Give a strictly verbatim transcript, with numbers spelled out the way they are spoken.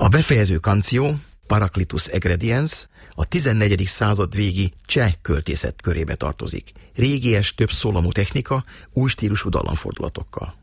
A befejező kanció, Paraclitus Egrediens, a tizennegyedik század végi cseh költészet körébe tartozik. Régies, több szólamú technika, új stílusú dallamfordulatokkal.